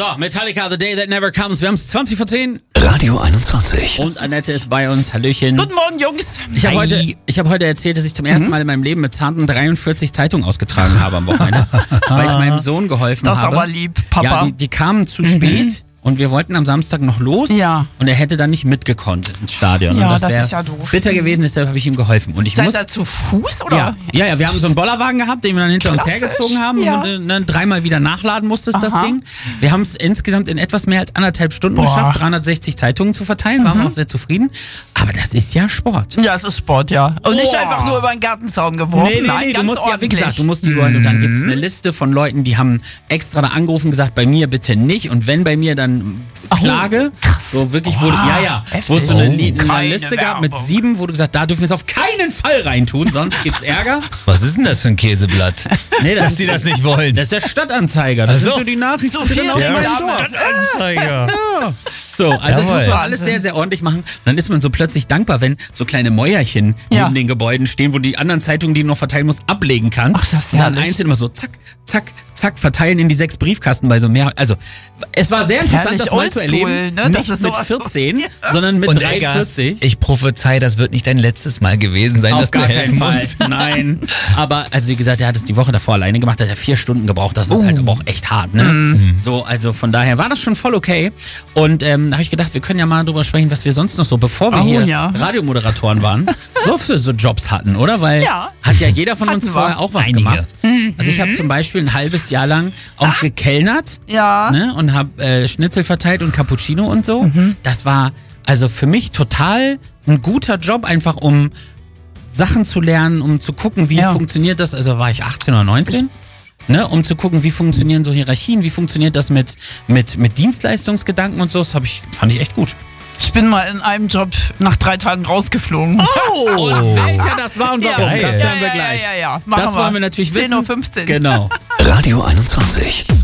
So, Metallica, The Day That Never Comes. Wir haben es 20 vor 10. Radio 21. Und Annette ist bei uns. Hallöchen. Guten Morgen, Jungs. Ich habe heute erzählt, dass ich zum ersten Mal in meinem Leben mit zarten 43 Zeitungen ausgetragen habe am Wochenende, weil ich meinem Sohn geholfen habe. Das ist aber lieb, Papa. Ja, die kamen zu spät. Und wir wollten am Samstag noch los und er hätte dann nicht mitgekonnt ins Stadion. Ja, und das ist ja doof. bitter gewesen, deshalb habe ich ihm geholfen. Und ich Seid ihr zu Fuß, oder? Ja, wir haben so einen Bollerwagen gehabt, den wir dann hinter uns Klassisch, hergezogen haben ja. und dann dreimal wieder nachladen musstest, das Aha. Ding. Wir haben es insgesamt in etwas mehr als 1,5 Stunden geschafft, 360 Zeitungen zu verteilen, waren wir auch sehr zufrieden. Aber das ist ja Sport. Ja, es ist Sport, ja. Und nicht einfach nur über den Gartenzaun geworfen. Nein, du ganz musst ja, wie ordentlich. gesagt, du musst die Leute, und dann gibt es eine Liste von Leuten, die haben extra da angerufen und gesagt, bei mir bitte nicht und wenn bei mir, dann Klage. krass. So wirklich, wo es so eine Liste gab mit 7, wo du gesagt, da dürfen wir es auf keinen Fall reintun, sonst gibt's Ärger. Was ist denn das für ein Käseblatt? Nee, Dass die das nicht wollen. Das ist der Stadtanzeiger. Das sind so die Nachrichten. So viel auf Reklame. meinem Dorf. Stadtanzeiger. Ja. So, also das muss man alles sehr, sehr ordentlich machen. Dann ist man so plötzlich dankbar, wenn so kleine Mäuerchen neben den Gebäuden stehen, wo die anderen Zeitungen, die du noch verteilen musst, ablegen kannst. Ach, das ist und dann herrlich. einzeln immer so zack, zack, zack, verteilen in die 6 Briefkasten bei so mehr. Also, es war sehr interessant, Herrlich das mal zu oldschool, erleben. ne? Das Nicht ist mit sowas- 14, sondern mit Und 43. ich prophezei, das wird nicht dein letztes Mal gewesen sein, Auf dass du gar keinen helfen Fall. musst. Nein. Aber, also wie gesagt, er hat es die Woche davor alleine gemacht, hat er 4 Stunden gebraucht. Das ist halt aber auch echt hart, ne? So, also von daher war das schon voll okay. Und da habe ich gedacht, wir können ja mal drüber sprechen, was wir sonst noch so, bevor wir hier Radiomoderatoren waren, so für so Jobs hatten, oder? Weil hat ja jeder von uns Hatten wir. vorher auch was Einige. gemacht. Also ich habe zum Beispiel ein halbes Jahr lang auch gekellnert, Ja. ne? Und habe Schnitzel verteilt und Cappuccino und so. Das war also für mich total ein guter Job, einfach um Sachen zu lernen, um zu gucken, wie funktioniert das. Also war ich 18 oder 19, ne, um zu gucken, wie funktionieren so Hierarchien, wie funktioniert das mit Dienstleistungsgedanken und so. Das fand ich echt gut. Ich bin mal in einem Job nach 3 Tagen rausgeflogen. Und welcher das war und warum, das hören wir gleich. Machen Das wollen wir natürlich wissen. 10:15 Uhr. Genau. Radio 21.